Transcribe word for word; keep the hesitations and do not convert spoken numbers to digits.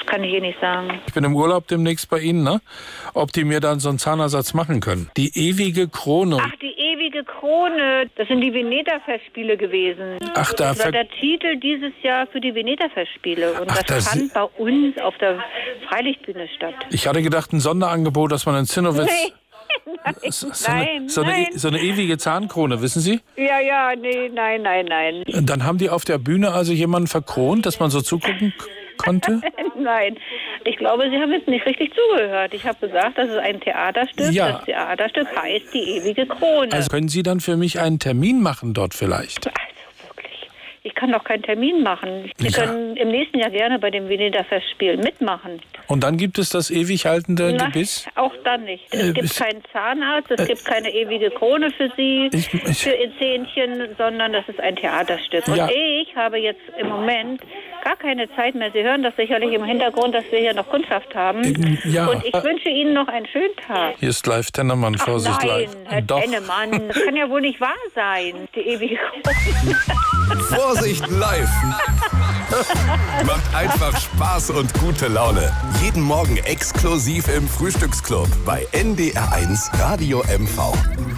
kann ich Ihnen nicht sagen. Ich bin im Urlaub demnächst bei Ihnen, ne? Ob die mir dann so einen Zahnersatz machen können. Die ewige Krone. Ach, die ewige Krone. Das sind die Veneta-Festspiele gewesen. Ach, da das war der Titel dieses Jahr für die Veneta-Festspiele. Und Ach, das das fand bei uns auf der Freilichtbühne statt. Ich hatte gedacht, ein Sonderangebot, dass man in Zinnowitz... Nee. Nein, so, so, nein, eine, so, nein. eine, so eine ewige Zahnkrone, wissen Sie? Ja, ja, nee, nein, nein, nein. Dann haben die auf der Bühne also jemanden verkront, dass man so zugucken k- konnte? Nein, ich glaube, Sie haben jetzt nicht richtig zugehört. Ich habe gesagt, das ist ein Theaterstück. Ja. Das Theaterstück heißt die ewige Krone. Also können Sie dann für mich einen Termin machen dort vielleicht? Also wirklich, ich kann doch keinen Termin machen. Sie Ja. können im nächsten Jahr gerne bei dem Veneta-Festspiel mitmachen. Und dann gibt es das ewig haltende Na, Gebiss? auch dann nicht. Es Äh, gibt ich- keinen Zahnarzt, es gibt keine ewige Krone für Sie, Ich- ich- für Ihr Zähnchen, sondern das ist ein Theaterstück. Und Ja. ich habe jetzt im Moment gar keine Zeit mehr. Sie hören das sicherlich im Hintergrund, dass wir hier noch Kundschaft haben. Ähm, ja. Und ich wünsche Ihnen noch einen schönen Tag. Hier ist live Tennemann, Ach Vorsicht nein, live. Herr Doch. Tennemann, das kann ja wohl nicht wahr sein, die ewige Krone. Vorsicht live. Macht einfach Spaß und gute Laune. Jeden Morgen exklusiv im Frühstücksclub bei N D R eins Radio M V.